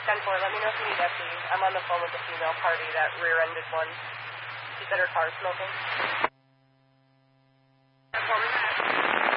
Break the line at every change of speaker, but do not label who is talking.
10-4, let me know if you need FD. I'm on the phone with the female party, that rear-ended one. She said her car's smoking.